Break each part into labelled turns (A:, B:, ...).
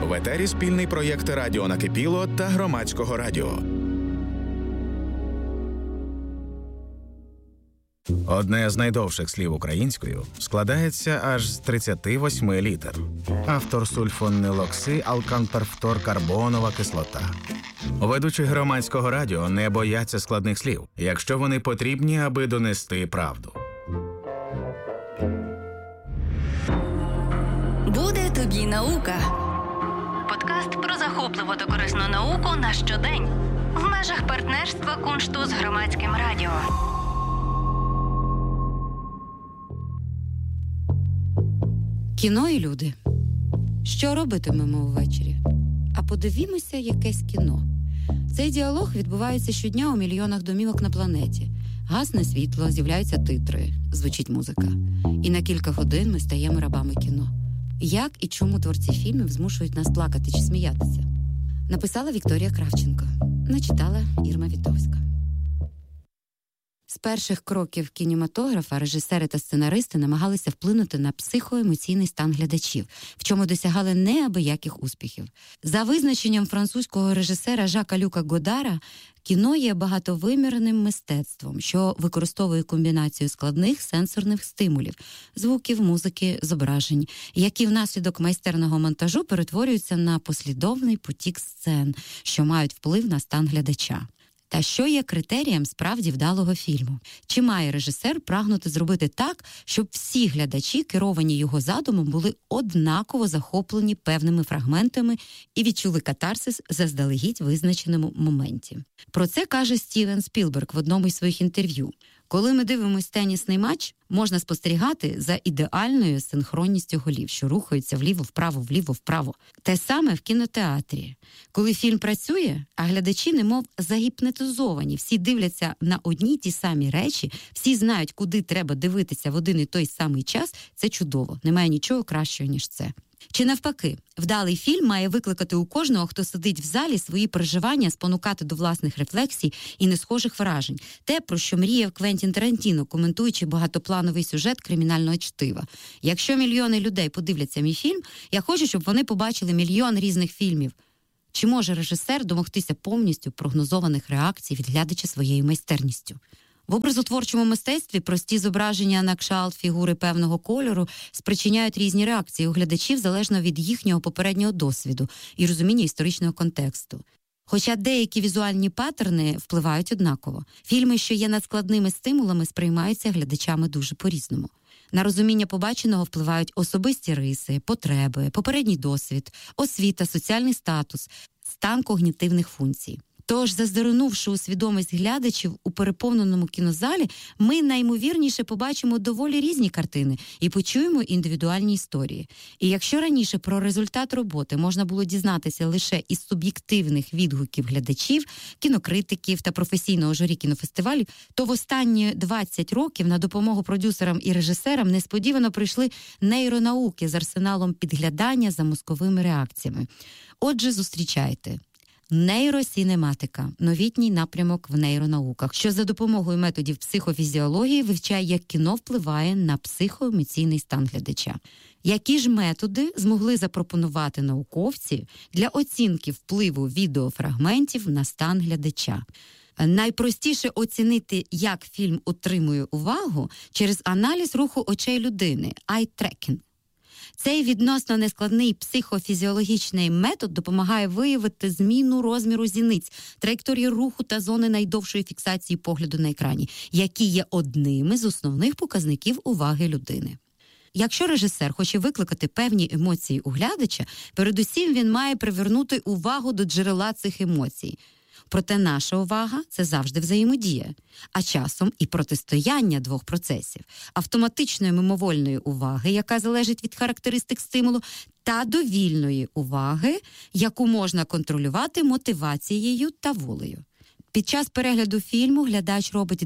A: В етері спільний проєкт «Радіо Накипіло» та Громадського радіо. Одне з найдовших слів українською складається аж з 38 літер. Автор сульфонилокси алканперфторкарбонова кислота. Ведучі Громадського радіо не бояться складних слів, якщо вони потрібні, аби донести правду.
B: Буде тобі наука. Подкаст про захопливу та корисну науку на щодень. В межах партнерства Куншту з Громадським радіо.
C: Кіно і люди. Що робитимемо увечері? А подивімося якесь кіно. Цей діалог відбувається щодня у мільйонах домівок на планеті. Гасне світло, з'являються титри, звучить музика. І на кілька годин ми стаємо рабами кіно. Як і чому творці фільмів змушують нас плакати чи сміятися? Написала Вікторія Кравченко. Начитала Ірма Вітовська. З перших кроків кінематографа режисери та сценаристи намагалися вплинути на психоемоційний стан глядачів, в чому досягали неабияких успіхів. За визначенням французького режисера Жака Люка Годара, кіно є багатовимірним мистецтвом, що використовує комбінацію складних сенсорних стимулів – звуків, музики, зображень, які внаслідок майстерного монтажу перетворюються на послідовний потік сцен, що мають вплив на стан глядача. Та що є критерієм справді вдалого фільму? Чи має режисер прагнути зробити так, щоб всі глядачі, керовані його задумом, були однаково захоплені певними фрагментами і відчули катарсис в заздалегідь визначеному моменті? Про це каже Стівен Спілберг в одному із своїх інтерв'ю. Коли ми дивимося тенісний матч, можна спостерігати за ідеальною синхронністю голів, що рухаються вліво-вправо. Те саме в кінотеатрі. Коли фільм працює, а глядачі немов загіпнотизовані, всі дивляться на одні й ті самі речі, всі знають, куди треба дивитися в один і той самий час, це чудово. Немає нічого кращого, ніж це. Чи навпаки, вдалий фільм має викликати у кожного, хто сидить в залі, свої переживання, спонукати до власних рефлексій і несхожих вражень. Те, про що мріяв Квентін Тарантіно, коментуючи багатоплановий сюжет кримінального чтива. Якщо мільйони людей подивляться мій фільм, я хочу, щоб вони побачили мільйон різних фільмів. Чи може режисер домогтися повністю прогнозованих реакцій від глядача своєю майстерністю? В образотворчому мистецтві прості зображення на кшалт фігури певного кольору спричиняють різні реакції у глядачів залежно від їхнього попереднього досвіду і розуміння історичного контексту. Хоча деякі візуальні паттерни впливають однаково. Фільми, що є надскладними стимулами, сприймаються глядачами дуже по-різному. На розуміння побаченого впливають особисті риси, потреби, попередній досвід, освіта, соціальний статус, стан когнітивних функцій. Тож, зазирнувши у свідомість глядачів у переповненому кінозалі, ми наймовірніше побачимо доволі різні картини і почуємо індивідуальні історії. І якщо раніше про результат роботи можна було дізнатися лише із суб'єктивних відгуків глядачів, кінокритиків та професійного журі кінофестивалів, то в останні 20 років на допомогу продюсерам і режисерам несподівано прийшли нейронауки з арсеналом підглядання за мозковими реакціями. Отже, зустрічайте. Нейросінематика – новітній напрямок в нейронауках, що за допомогою методів психофізіології вивчає, як кіно впливає на психоемоційний стан глядача. Які ж методи змогли запропонувати науковці для оцінки впливу відеофрагментів на стан глядача? Найпростіше оцінити, як фільм утримує увагу, через аналіз руху очей людини – eye-tracking. Цей відносно нескладний психофізіологічний метод допомагає виявити зміну розміру зіниць, траєкторії руху та зони найдовшої фіксації погляду на екрані, які є одними з основних показників уваги людини. Якщо режисер хоче викликати певні емоції у глядача, передусім він має привернути увагу до джерела цих емоцій. Проте наша увага – це завжди взаємодія, а часом і протистояння двох процесів – автоматичної мимовольної уваги, яка залежить від характеристик стимулу, та довільної уваги, яку можна контролювати мотивацією та волею. Під час перегляду фільму глядач робить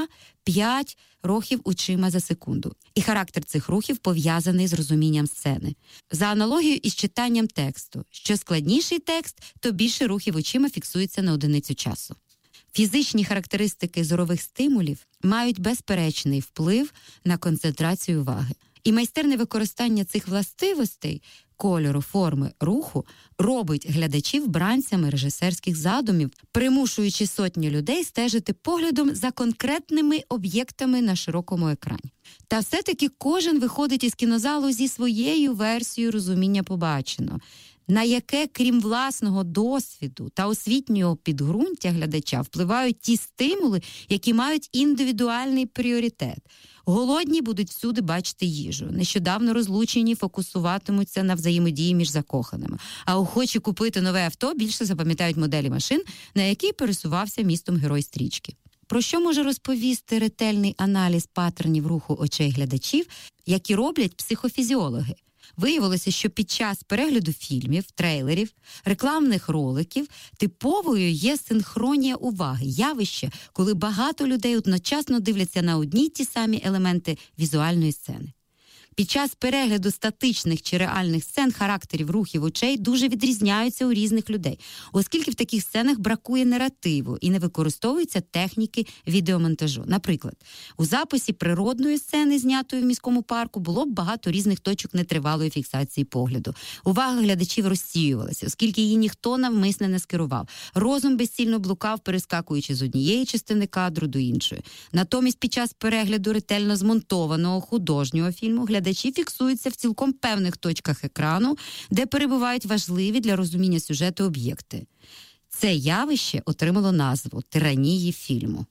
C: 2-5 рухів очима за секунду. І характер цих рухів пов'язаний з розумінням сцени. За аналогією із читанням тексту. Що складніший текст, то більше рухів очима фіксується на одиницю часу. Фізичні характеристики зорових стимулів мають безперечний вплив на концентрацію уваги. І майстерне використання цих властивостей кольору, форми, руху робить глядачів бранцями режисерських задумів, примушуючи сотні людей стежити поглядом за конкретними об'єктами на широкому екрані. Та все-таки кожен виходить із кінозалу зі своєю версією розуміння побаченого, на яке, крім власного досвіду та освітнього підґрунтя глядача, впливають ті стимули, які мають індивідуальний пріоритет. Голодні будуть всюди бачити їжу. Нещодавно розлучені фокусуватимуться на взаємодії між закоханими. А охочі купити нове авто більше запам'ятають моделі машин, на якій пересувався містом герой стрічки. Про що може розповісти ретельний аналіз паттернів руху очей глядачів, які роблять психофізіологи? Виявилося, що під час перегляду фільмів, трейлерів, рекламних роликів типовою є синхронія уваги, явище, коли багато людей одночасно дивляться на одні й ті самі елементи візуальної сцени. Під час перегляду статичних чи реальних сцен характерів рухів очей дуже відрізняються у різних людей, оскільки в таких сценах бракує наративу і не використовуються техніки відеомонтажу. Наприклад, у записі природної сцени, знятої в міському парку, було б багато різних точок нетривалої фіксації погляду. Увага глядачів розсіювалася, оскільки її ніхто навмисне не скерував. Розум безцільно блукав, перескакуючи з однієї частини кадру до іншої. Натомість під час перегляду ретельно змонтованого художнього фільму глядачі фіксуються в цілком певних точках екрану, де перебувають важливі для розуміння сюжету об'єкти. Це явище отримало назву «тиранії фільму».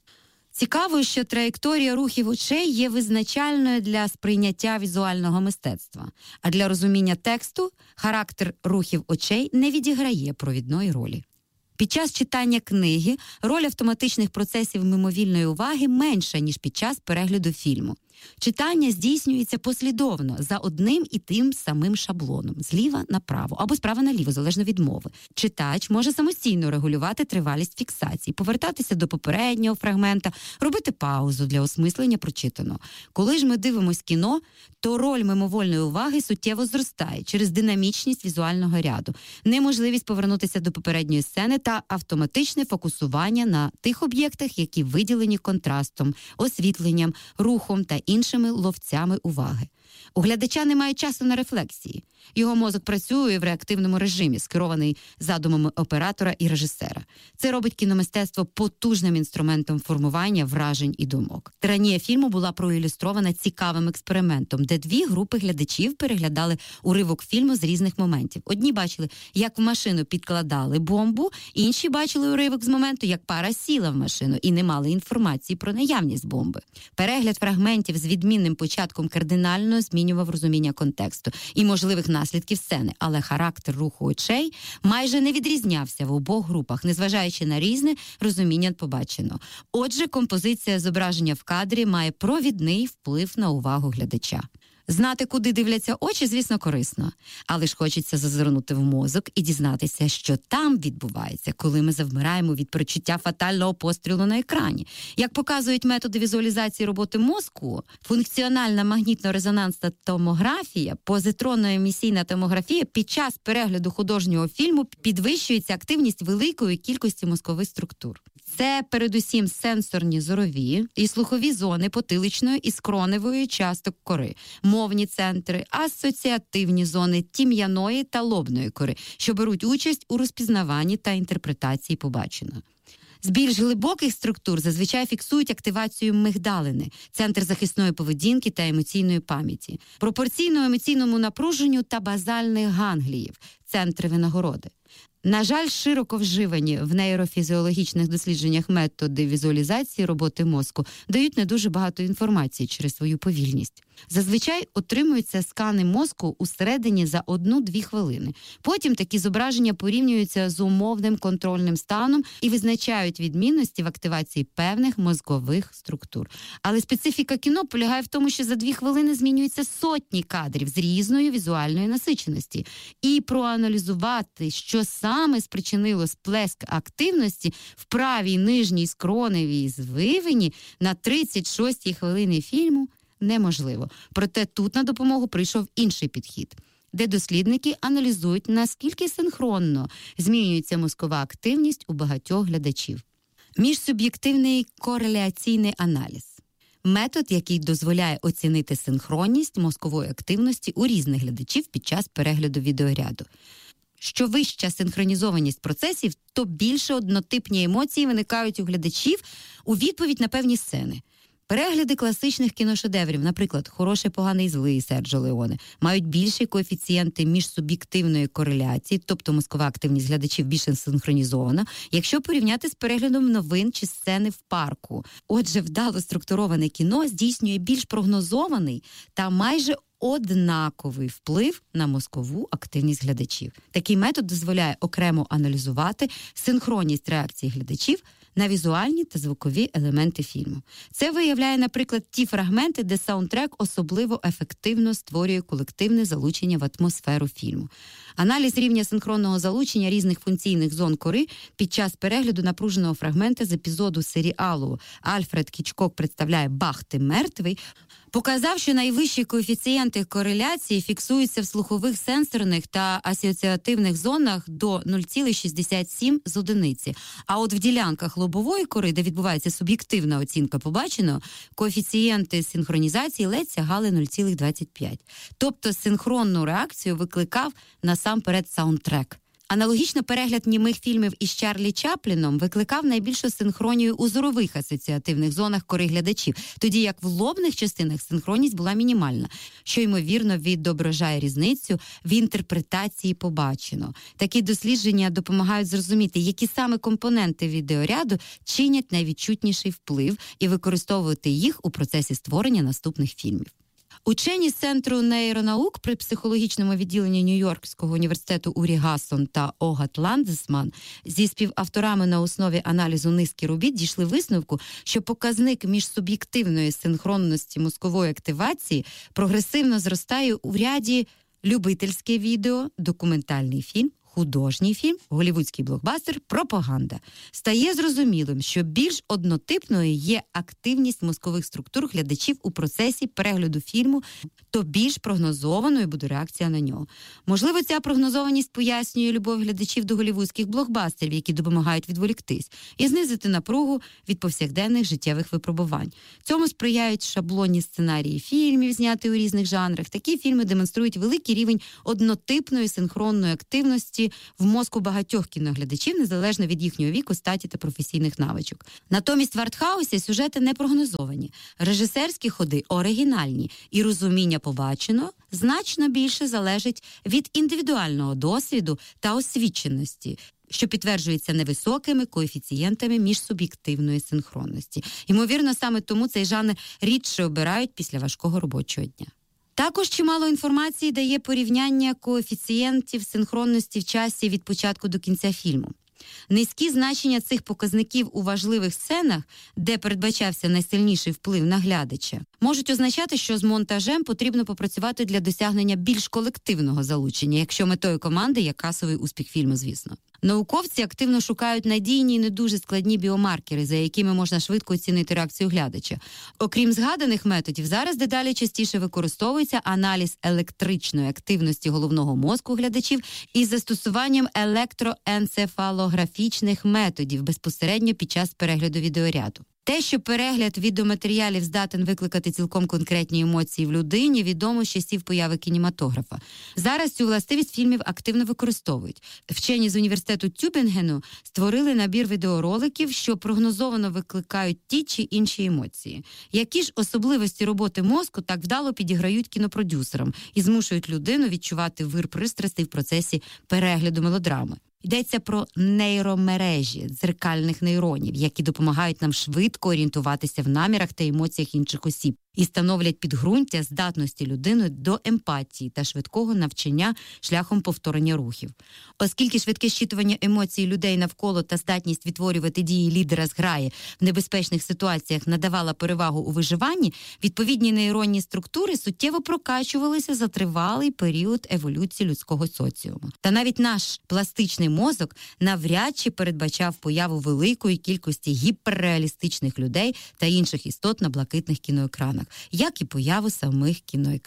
C: Цікаво, що траєкторія рухів очей є визначальною для сприйняття візуального мистецтва, а для розуміння тексту характер рухів очей не відіграє провідної ролі. Під час читання книги роль автоматичних процесів мимовільної уваги менша, ніж під час перегляду фільму. Читання здійснюється послідовно, за одним і тим самим шаблоном, зліва направо або справа наліво, залежно від мови. Читач може самостійно регулювати тривалість фіксації, повертатися до попереднього фрагмента, робити паузу для осмислення прочитаного. Коли ж ми дивимося кіно, то роль мимовольної уваги суттєво зростає через динамічність візуального ряду, неможливість повернутися до попередньої сцени та автоматичне фокусування на тих об'єктах, які виділені контрастом, освітленням, рухом та іншими ловцями уваги. У глядача немає часу на рефлексії. Його мозок працює в реактивному режимі, скерований задумами оператора і режисера. Це робить кіномистецтво потужним інструментом формування вражень і думок. Тиранія фільму була проілюстрована цікавим експериментом, де дві групи глядачів переглядали уривок фільму з різних моментів. Одні бачили, як в машину підкладали бомбу, інші бачили уривок з моменту, як пара сіла в машину і не мали інформації про наявність бомби. Перегляд фрагментів з відмінним початком кардинально змінював розуміння контексту і можливих наслідків сцени, але характер руху очей майже не відрізнявся в обох групах, незважаючи на різне розуміння побаченого. Отже, композиція зображення в кадрі має провідний вплив на увагу глядача. Знати, куди дивляться очі, звісно, корисно. Але ж хочеться зазирнути в мозок і дізнатися, що там відбувається, коли ми завмираємо від перечуття фатального пострілу на екрані. Як показують методи візуалізації роботи мозку, функціональна магнітно-резонансна томографія, позитронно-емісійна томографія під час перегляду художнього фільму підвищується активність великої кількості мозкових структур. Це передусім сенсорні зорові і слухові зони потиличної і скроневої часток кори, мовні центри, асоціативні зони тім'яної та лобної кори, що беруть участь у розпізнаванні та інтерпретації побаченого. З більш глибоких структур зазвичай фіксують активацію мигдалини, центр захисної поведінки та емоційної пам'яті, пропорційно емоційному напруженню та базальних гангліїв, центри винагороди. На жаль, широко вживані в нейрофізіологічних дослідженнях методи візуалізації роботи мозку дають не дуже багато інформації через свою повільність. Зазвичай отримуються скани мозку усередині за 1-2 хвилини. Потім такі зображення порівнюються з умовним контрольним станом і визначають відмінності в активації певних мозкових структур. Але специфіка кіно полягає в тому, що за 2 хвилини змінюються сотні кадрів з різної візуальної насиченості. І проаналізувати, що саме спричинило сплеск активності в правій нижній скроневій звивині на 36-й хвилині фільму, неможливо. Проте тут на допомогу прийшов інший підхід, де дослідники аналізують, наскільки синхронно змінюється мозкова активність у багатьох глядачів. Міжсуб'єктивний кореляційний аналіз. метод, який дозволяє оцінити синхронність мозкової активності у різних глядачів під час перегляду відеоряду. Що вища синхронізованість процесів, то більше однотипні емоції виникають у глядачів у відповідь на певні сцени. Перегляди класичних кіношедеврів, наприклад, «Хороший, поганий, злий» Серджо Леоне, мають більші коефіцієнти міжсуб'єктивної кореляції, тобто мозкова активність глядачів більше синхронізована, якщо порівняти з переглядом новин чи сцени в парку. Отже, вдало структуроване кіно здійснює більш прогнозований та майже однаковий вплив на мозкову активність глядачів. Такий метод дозволяє окремо аналізувати синхронність реакції глядачів на візуальні та звукові елементи фільму. Це виявляє, наприклад, ті фрагменти, де саундтрек особливо ефективно створює колективне залучення в атмосферу фільму. Аналіз рівня синхронного залучення різних функційних зон кори під час перегляду напруженого фрагмента з епізоду серіалу «Альфред Хічкок представляє Бах, ти мертвий» показав, що найвищі коефіцієнти кореляції фіксуються в слухових, сенсорних та асоціативних зонах до 0,67 з одиниці. А от в ділянках лобової кори, де відбувається суб'єктивна оцінка побаченого, коефіцієнти синхронізації ледь сягали 0,25. Тобто синхронну реакцію викликав насамперед саундтрек. Аналогічно перегляд німих фільмів із Чарлі Чапліном викликав найбільшу синхронію у зорових асоціативних зонах кори глядачів, тоді як в лобних частинах синхронність була мінімальна, що, ймовірно, відображає різницю в інтерпретації побаченого. Такі дослідження допомагають зрозуміти, які саме компоненти відеоряду чинять найвідчутніший вплив і використовувати їх у процесі створення наступних фільмів. Учені з Центру нейронаук при психологічному відділенні Нью-Йоркського університету Урі Гассон та Огат Ландесман зі співавторами на основі аналізу низки робіт дійшли висновку, що показник міжсуб'єктивної синхронності мозкової активації прогресивно зростає у ряді любительське відео, документальний фільм, художній фільм, голлівудський блокбастер, пропаганда. Стає зрозумілим, що більш однотипною є активність мозкових структур глядачів у процесі перегляду фільму, то більш прогнозованою буде реакція на нього. Можливо, ця прогнозованість пояснює любов глядачів до голлівудських блокбастерів, які допомагають відволіктись, і знизити напругу від повсякденних життєвих випробувань. Цьому сприяють шаблонні сценарії фільмів, зняті у різних жанрах. Такі фільми демонструють великий рівень однотипної синхронної активності в мозку багатьох кіноглядачів, незалежно від їхнього віку, статі та професійних навичок. Натомість в артхаусі сюжети не прогнозовані, режисерські ходи оригінальні, і розуміння побаченого значно більше залежить від індивідуального досвіду та освіченості, що підтверджується невисокими коефіцієнтами міжсуб'єктивної синхронності. Ймовірно, саме тому цей жанр рідше обирають після важкого робочого дня. Також чимало інформації дає порівняння коефіцієнтів синхронності в часі від початку до кінця фільму. Низькі значення цих показників у важливих сценах, де передбачався найсильніший вплив на глядача, можуть означати, що з монтажем потрібно попрацювати для досягнення більш колективного залучення, якщо метою команди є касовий успіх фільму, звісно. Науковці активно шукають надійні і не дуже складні біомаркери, за якими можна швидко оцінити реакцію глядача. Окрім згаданих методів, зараз дедалі частіше використовується аналіз електричної активності головного мозку глядачів із застосуванням електроенцефалографічних методів безпосередньо під час перегляду відеоряду. Те, що перегляд відеоматеріалів здатен викликати цілком конкретні емоції в людині, відомо з часів появи кінематографа. Зараз цю властивість фільмів активно використовують. Вчені з університету Тюбінгену створили набір відеороликів, що прогнозовано викликають ті чи інші емоції. Які ж особливості роботи мозку так вдало підіграють кінопродюсерам і змушують людину відчувати вир пристрастей в процесі перегляду мелодрами. Йдеться про нейромережі дзеркальних нейронів, які допомагають нам швидко орієнтуватися в намірах та емоціях інших осіб і становлять підґрунтя здатності людини до емпатії та швидкого навчання шляхом повторення рухів. Оскільки швидке щитування емоцій людей навколо та здатність відтворювати дії лідера зграї в небезпечних ситуаціях надавала перевагу у виживанні, відповідні нейронні структури суттєво прокачувалися за тривалий період еволюції людського соціуму. Та навіть наш пластичний мозок навряд чи передбачав появу великої кількості гіперреалістичних людей та інших істот на блакитних кіноекранах, як і появу самих кіноекранів.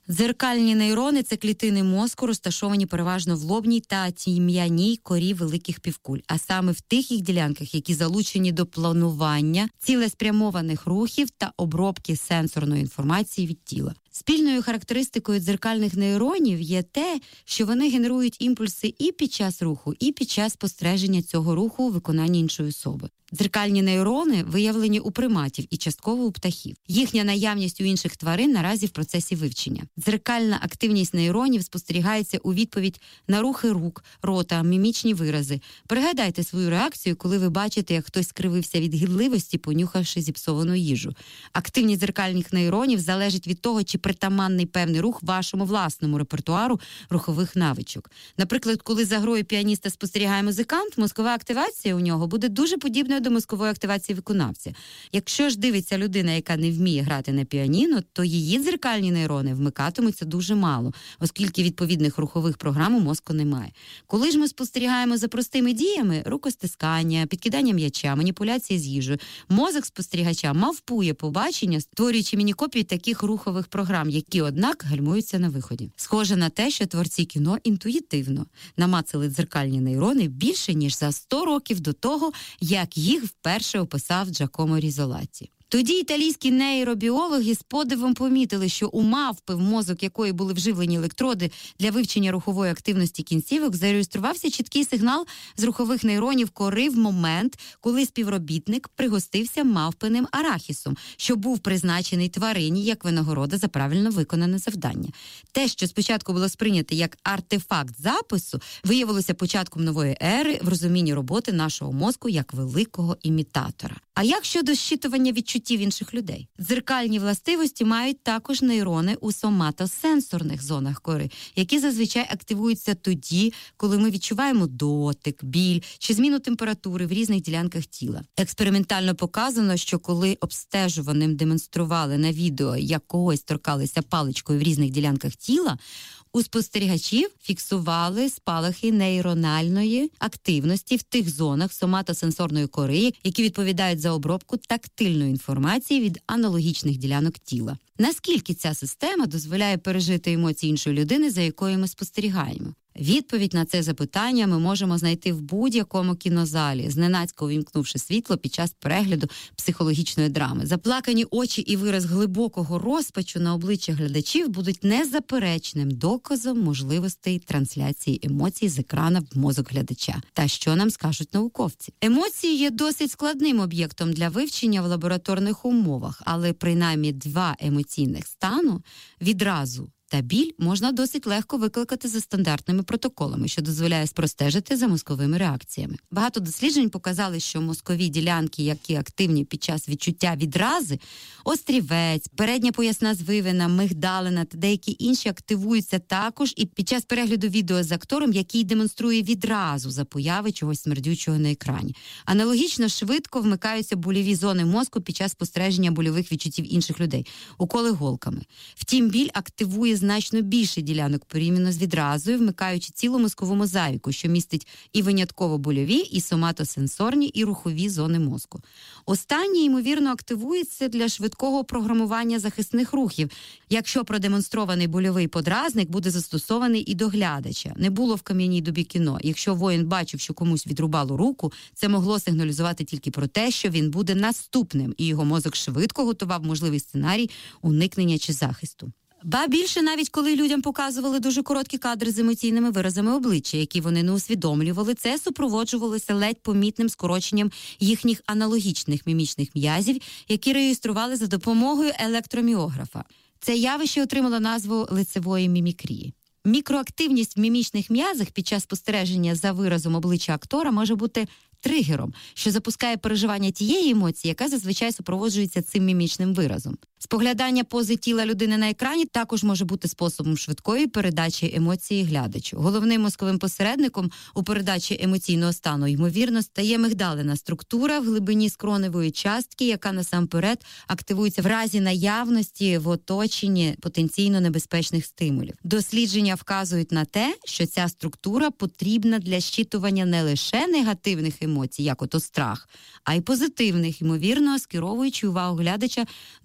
C: Дзеркальні нейрони – це клітини мозку, розташовані переважно в лобній та тім'яній корі великих півкуль, а саме в тих їх ділянках, які залучені до планування, цілеспрямованих рухів та обробки сенсорної інформації від тіла. Спільною характеристикою дзеркальних нейронів є те, що вони генерують імпульси і під час руху, і під час спостереження цього руху у виконанні іншої особи. Дзеркальні нейрони виявлені у приматів і частково у птахів. Їхня наявність у інших тварин наразі в процесі вивчення. Дзеркальна активність нейронів спостерігається у відповідь на рухи рук, рота, мімічні вирази. Пригадайте свою реакцію, коли ви бачите, як хтось скривився від гидливості, понюхавши зіпсовану їжу. Активність дзеркальних нейронів залежить від того, чи притаманний певний рух вашому власному репертуару рухових навичок. Наприклад, коли за грою піаніста спостерігає музикант, мозкова активація у нього буде дуже подібною до мозкової активації виконавця. Якщо ж дивиться людина, яка не вміє грати на піаніно, то її дзеркальні нейрони вмикатимуться дуже мало, оскільки відповідних рухових програм у мозку немає. Коли ж ми спостерігаємо за простими діями – рукостискання, підкидання м'яча, маніпуляції з їжею, мозок спостерігача мавпує побачення, створюючи міні-копії таких рухових програм, які, однак, гальмуються на виході. Схоже на те, що творці кіно інтуїтивно намацали дзеркальні нейрони більше, ніж за 100 років до того, як їх вперше описав Джакомо Різолатті. Тоді італійські нейробіологи з подивом помітили, що у мавпи, в мозок якої були вживлені електроди для вивчення рухової активності кінцівок, зареєструвався чіткий сигнал з рухових нейронів кори в момент, коли співробітник пригостився мавпиним арахісом, що був призначений тварині як винагорода за правильно виконане завдання. Те, що спочатку було сприйнято як артефакт запису, виявилося початком нової ери в розумінні роботи нашого мозку як великого імітатора. А як щодо зчитування відчуттів інших людей? Дзеркальні властивості мають також нейрони у соматосенсорних зонах кори, які зазвичай активуються тоді, коли ми відчуваємо дотик, біль чи зміну температури в різних ділянках тіла. Експериментально показано, що коли обстежуваним демонстрували на відео, як когось торкалися паличкою в різних ділянках тіла, у спостерігачів фіксували спалахи нейрональної активності в тих зонах соматосенсорної кори, які відповідають за обробку тактильної інформації від аналогічних ділянок тіла. Наскільки ця система дозволяє пережити емоції іншої людини, за якою ми спостерігаємо? Відповідь на це запитання ми можемо знайти в будь-якому кінозалі, зненацька увімкнувши світло під час перегляду психологічної драми. Заплакані очі і вираз глибокого розпачу на обличчях глядачів будуть незаперечним доказом можливостей трансляції емоцій з екрана в мозок глядача. Та що нам скажуть науковці? Емоції є досить складним об'єктом для вивчення в лабораторних умовах, але принаймні 2 емоційних стану відразу та біль можна досить легко викликати за стандартними протоколами, що дозволяє простежити за мозковими реакціями. Багато досліджень показали, що мозкові ділянки, які активні під час відчуття відрази, острівець, передня поясна звивина, мигдалина та деякі інші активуються також і під час перегляду відео з актором, який демонструє відразу за появи чогось смердючого на екрані. Аналогічно швидко вмикаються больові зони мозку під час спостереження больових відчуттів інших людей, уколи голками. Втім, біль активує значно більше ділянок порівняно з відразою, вмикаючи цілу мозкову мозаїку, що містить і винятково больові, і соматосенсорні, і рухові зони мозку. Останні, ймовірно, активуються для швидкого програмування захисних рухів, якщо продемонстрований больовий подразник буде застосований і до глядача. Не було в кам'яній добі кіно. Якщо воїн бачив, що комусь відрубало руку, це могло сигналізувати тільки про те, що він буде наступним, і його мозок швидко готував можливий сценарій уникнення чи захисту. Ба більше, навіть коли людям показували дуже короткі кадри з емоційними виразами обличчя, які вони не усвідомлювали, це супроводжувалося ледь помітним скороченням їхніх аналогічних мімічних м'язів, які реєстрували за допомогою електроміографа. Це явище отримало назву лицевої мімікрії. Мікроактивність в мімічних м'язах під час спостереження за виразом обличчя актора може бути тригером, що запускає переживання тієї емоції, яка зазвичай супроводжується цим мімічним виразом. Споглядання пози тіла людини на екрані також може бути способом швидкої передачі емоції глядачу. Головним мозковим посередником у передачі емоційного стану, ймовірно, стає мигдалина структура в глибині скроневої частки, яка насамперед активується в разі наявності в оточенні потенційно небезпечних стимулів. Дослідження вказують на те, що ця структура потрібна для щитування не лише негативних емоцій, як ото страх, а й позитивних, ймовірно, скеровуючи увагу глядача до того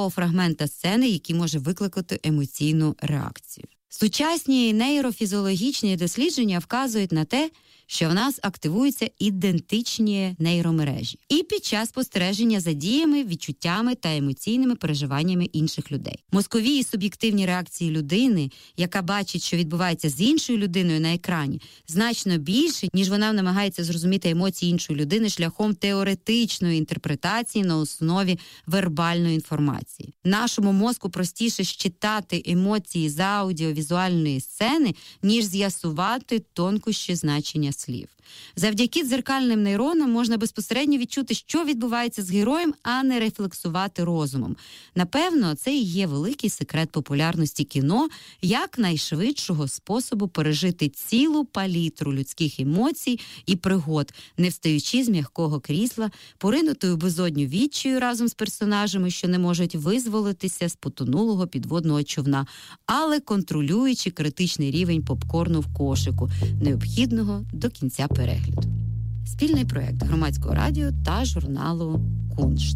C: того фрагмента сцени, який може викликати емоційну реакцію. Сучасні нейрофізіологічні дослідження вказують на те, що в нас активуються ідентичні нейромережі. І під час спостереження за діями, відчуттями та емоційними переживаннями інших людей. Мозкові і суб'єктивні реакції людини, яка бачить, що відбувається з іншою людиною на екрані, значно більше, ніж вона намагається зрозуміти емоції іншої людини шляхом теоретичної інтерпретації на основі вербальної інформації. Нашому мозку простіше считати емоції з аудіовізуальної сцени, ніж з'ясувати тонкощі значення слів. Завдяки дзеркальним нейронам можна безпосередньо відчути, що відбувається з героєм, а не рефлексувати розумом. Напевно, це і є великий секрет популярності кіно як найшвидшого способу пережити цілу палітру людських емоцій і пригод, не встаючи з м'якого крісла, поринути у безодню відчаю разом з персонажами, що не можуть визволитися з потонулого підводного човна, але контролюючи критичний рівень попкорну в кошику, необхідного до кінця перегляду. Спільний проєкт Громадського радіо та журналу «Куншт».